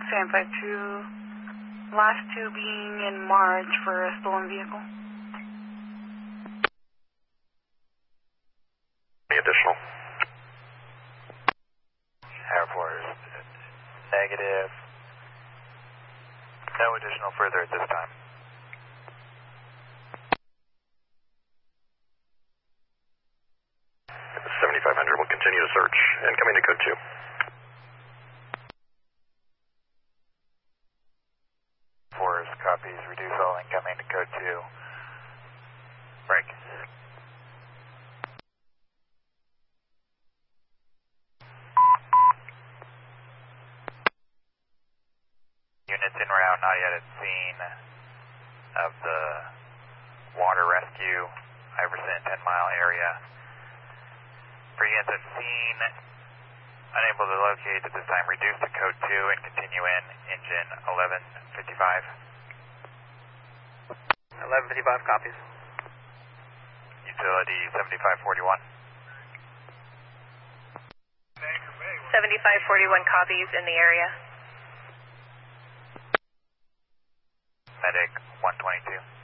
San 52, last two being in March for a stolen vehicle. Any additional? Air Force, negative. No additional further at this time. It's 7500, we'll continue to search. Incoming to code 2. Forest copies, reduce all incoming to code 2. Break. Units en route, not yet at scene of the water rescue, Iverson 10-mile area. For units at scene, unable to locate at this time, reduce to code 2 and continue in, engine 1155. 1155 copies. Utility 7541. 7541 copies in the area. Medic 122.